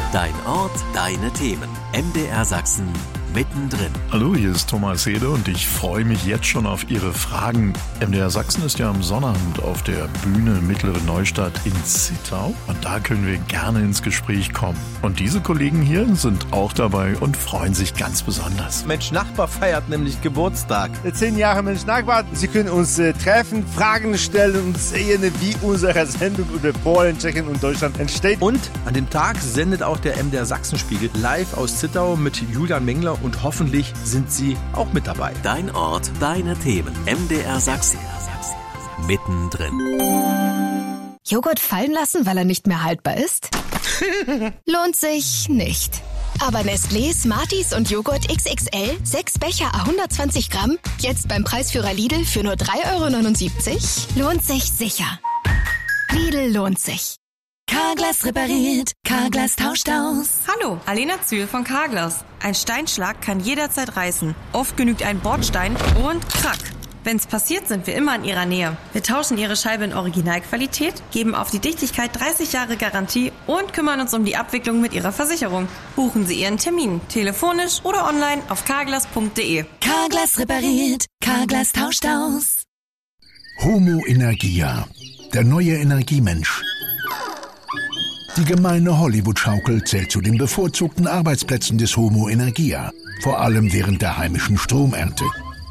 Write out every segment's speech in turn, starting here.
Dein Ort, deine Themen. MDR Sachsen mittendrin. Hallo, hier ist Thomas Hede und ich freue mich jetzt schon auf Ihre Fragen. MDR Sachsen ist ja am Sonnabend auf der Bühne Mittlere Neustadt in Zittau und da können wir gerne ins Gespräch kommen. Und diese Kollegen hier sind auch dabei und freuen sich ganz besonders. Mensch Nachbar feiert nämlich Geburtstag. 10 Jahre Mensch Nachbar. Sie können uns treffen, Fragen stellen und sehen, wie unsere Sendung über Polen, Tschechien und Deutschland entsteht. Und an dem Tag sendet auch der MDR Sachsenspiegel live aus Zittau mit Julian Mengler und hoffentlich sind Sie auch mit dabei. Dein Ort, deine Themen. MDR Sachsen. Mittendrin. Joghurt fallen lassen, weil er nicht mehr haltbar ist? Lohnt sich nicht. Aber Nestlé, Smarties und Joghurt XXL, 6 Becher à 120 Gramm, jetzt beim Preisführer Lidl für nur 3,79 €, lohnt sich sicher. Lidl lohnt sich. Carglass repariert, Carglass tauscht aus. Hallo, Alena Zühl von Carglass. Ein Steinschlag kann jederzeit reißen. Oft genügt ein Bordstein und krack. Wenn's passiert, sind wir immer in Ihrer Nähe. Wir tauschen Ihre Scheibe in Originalqualität, geben auf die Dichtigkeit 30 Jahre Garantie und kümmern uns um die Abwicklung mit Ihrer Versicherung. Buchen Sie Ihren Termin, telefonisch oder online auf carglass.de. Carglass repariert, Carglass tauscht aus. Homo Energia, der neue Energiemensch. Die gemeine Hollywood-Schaukel zählt zu den bevorzugten Arbeitsplätzen des Homo Energia, vor allem während der heimischen Stromernte.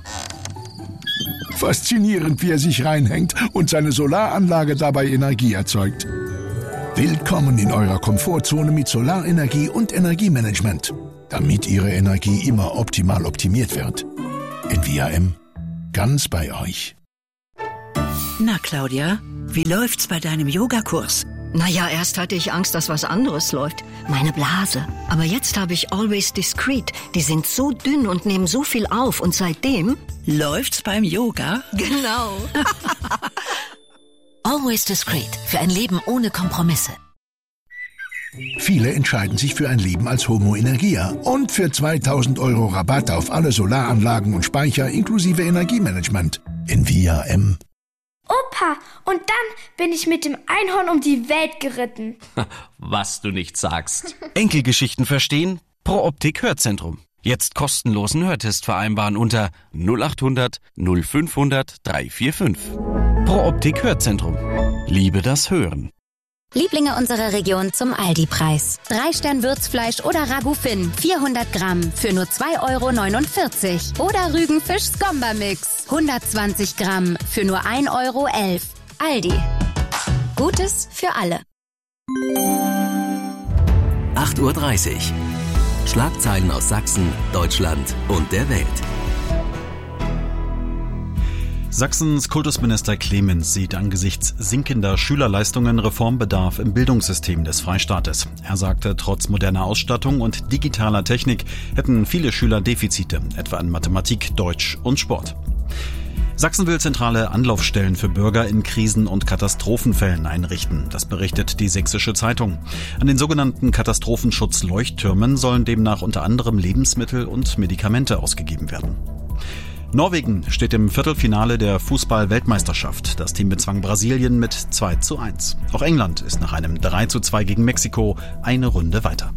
Faszinierend, wie er sich reinhängt und seine Solaranlage dabei Energie erzeugt. Willkommen in eurer Komfortzone mit Solarenergie und Energiemanagement, damit Ihre Energie immer optimal optimiert wird. NVIM, ganz bei euch. Na Claudia, wie läuft's bei deinem Yogakurs? Naja, erst hatte ich Angst, dass was anderes läuft. Meine Blase. Aber jetzt habe ich Always Discreet. Die sind so dünn und nehmen so viel auf. Und seitdem... Läuft's beim Yoga? Genau. Always Discreet. Für ein Leben ohne Kompromisse. Viele entscheiden sich für ein Leben als Homo Energia und für 2.000 € Rabatt auf alle Solaranlagen und Speicher inklusive Energiemanagement. NVIM. Opa, und dann bin ich mit dem Einhorn um die Welt geritten. Was du nicht sagst. Enkelgeschichten verstehen? Pro Optik Hörzentrum. Jetzt kostenlosen Hörtest vereinbaren unter 0800 0500 345. Pro Optik Hörzentrum. Liebe das Hören. Lieblinge unserer Region zum Aldi-Preis. 3-Stern-Würzfleisch oder Ragout Finn, 400 Gramm für nur 2,49 € Oder Rügenfisch-Skomba-Mix, 120 Gramm für nur 1,11 €. Aldi. Gutes für alle. 8:30 Uhr. Schlagzeilen aus Sachsen, Deutschland und der Welt. Sachsens Kultusminister Clemens sieht angesichts sinkender Schülerleistungen Reformbedarf im Bildungssystem des Freistaates. Er sagte, trotz moderner Ausstattung und digitaler Technik hätten viele Schüler Defizite, etwa in Mathematik, Deutsch und Sport. Sachsen will zentrale Anlaufstellen für Bürger in Krisen- und Katastrophenfällen einrichten. Das berichtet die Sächsische Zeitung. An den sogenannten Katastrophenschutz-Leuchttürmen sollen demnach unter anderem Lebensmittel und Medikamente ausgegeben werden. Norwegen steht im Viertelfinale der Fußball-Weltmeisterschaft. Das Team bezwang Brasilien mit 2:1. Auch England ist nach einem 3:2 gegen Mexiko eine Runde weiter.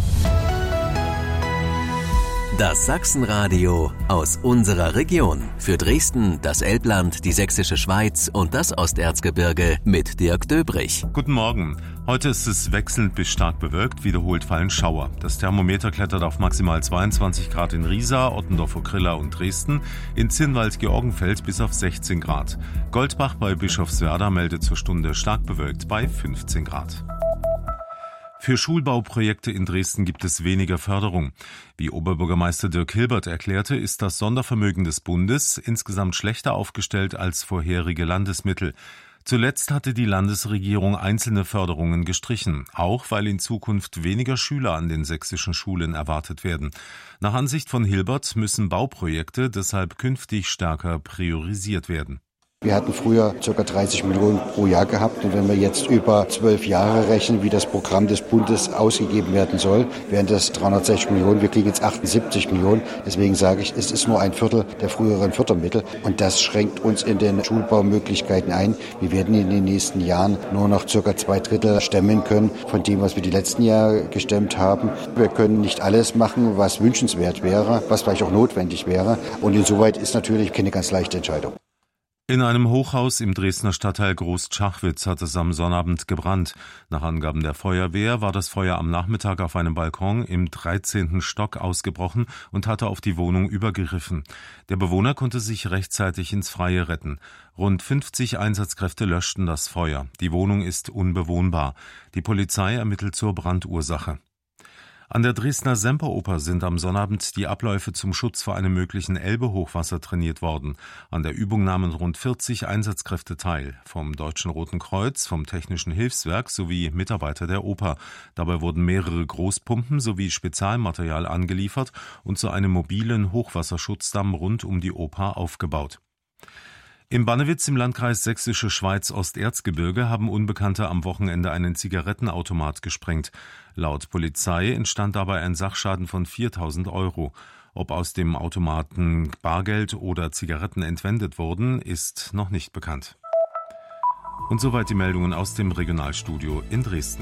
Das Sachsenradio aus unserer Region. Für Dresden, das Elbland, die Sächsische Schweiz und das Osterzgebirge mit Dirk Döbrich. Guten Morgen. Heute ist es wechselnd bis stark bewölkt, wiederholt fallen Schauer. Das Thermometer klettert auf maximal 22 Grad in Riesa, Ottendorf-Okrilla und Dresden, in Zinnwald-Georgenfeld bis auf 16 Grad. Goldbach bei Bischofswerda meldet zur Stunde stark bewölkt bei 15 Grad. Für Schulbauprojekte in Dresden gibt es weniger Förderung. Wie Oberbürgermeister Dirk Hilbert erklärte, ist das Sondervermögen des Bundes insgesamt schlechter aufgestellt als vorherige Landesmittel. Zuletzt hatte die Landesregierung einzelne Förderungen gestrichen, auch weil in Zukunft weniger Schüler an den sächsischen Schulen erwartet werden. Nach Ansicht von Hilbert müssen Bauprojekte deshalb künftig stärker priorisiert werden. Wir hatten früher ca. 30 Millionen pro Jahr gehabt und wenn wir jetzt über 12 Jahre rechnen, wie das Programm des Bundes ausgegeben werden soll, wären das 360 Millionen. Wir kriegen jetzt 78 Millionen. Deswegen sage ich, es ist nur ein Viertel der früheren Fördermittel und das schränkt uns in den Schulbaumöglichkeiten ein. Wir werden in den nächsten Jahren nur noch ca. 2/3 stemmen können von dem, was wir die letzten Jahre gestemmt haben. Wir können nicht alles machen, was wünschenswert wäre, was vielleicht auch notwendig wäre und insoweit ist natürlich keine ganz leichte Entscheidung. In einem Hochhaus im Dresdner Stadtteil Groß-Tschachwitz hat es am Sonnabend gebrannt. Nach Angaben der Feuerwehr war das Feuer am Nachmittag auf einem Balkon im 13. Stock ausgebrochen und hatte auf die Wohnung übergriffen. Der Bewohner konnte sich rechtzeitig ins Freie retten. Rund 50 Einsatzkräfte löschten das Feuer. Die Wohnung ist unbewohnbar. Die Polizei ermittelt zur Brandursache. An der Dresdner Semperoper sind am Sonnabend die Abläufe zum Schutz vor einem möglichen Elbe-Hochwasser trainiert worden. An der Übung nahmen rund 40 Einsatzkräfte teil, vom Deutschen Roten Kreuz, vom Technischen Hilfswerk sowie Mitarbeiter der Oper. Dabei wurden mehrere Großpumpen sowie Spezialmaterial angeliefert und zu einem mobilen Hochwasserschutzdamm rund um die Oper aufgebaut. Im Bannewitz im Landkreis Sächsische Schweiz Osterzgebirge haben Unbekannte am Wochenende einen Zigarettenautomat gesprengt. Laut Polizei entstand dabei ein Sachschaden von 4.000 €. Ob aus dem Automaten Bargeld oder Zigaretten entwendet wurden, ist noch nicht bekannt. Und soweit die Meldungen aus dem Regionalstudio in Dresden.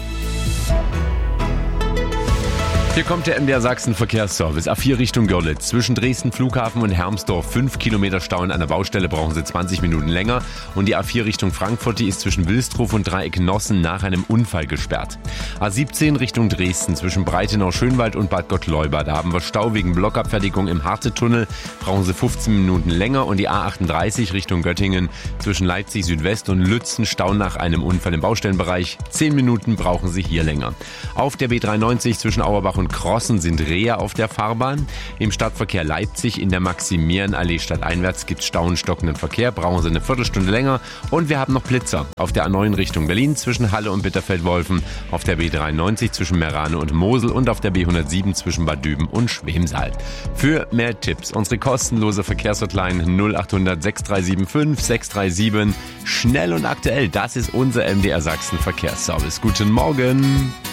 Hier kommt der MDR Sachsen Verkehrsservice. A4 Richtung Görlitz. Zwischen Dresden Flughafen und Hermsdorf 5 Kilometer Stau an einer Baustelle, brauchen Sie 20 Minuten länger. Und die A4 Richtung Frankfurt, die ist zwischen Wilsdruf und Dreieck Nossen nach einem Unfall gesperrt. A17 Richtung Dresden zwischen Breitenau-Schönwald und Bad Gottleuba. Da haben wir Stau wegen Blockabfertigung im Hartetunnel, brauchen Sie 15 Minuten länger. Und die A38 Richtung Göttingen zwischen Leipzig Südwest und Lützen, Stau nach einem Unfall im Baustellenbereich. 10 Minuten brauchen Sie hier länger. Auf der B93 zwischen Auerbach und Crossen sind Rehe auf der Fahrbahn. Im Stadtverkehr Leipzig in der Maximilianallee stadteinwärts gibt es Stau und stockenden Verkehr, brauchen Sie eine Viertelstunde länger. Und wir haben noch Blitzer auf der A9 Richtung Berlin zwischen Halle und Bitterfeld-Wolfen, auf der B93 zwischen Merane und Mosel und auf der B107 zwischen Bad Düben und Schwemsal. Für mehr Tipps unsere kostenlose Verkehrshotline 0800 6375 637. Schnell und aktuell, das ist unser MDR Sachsen Verkehrsservice. Guten Morgen!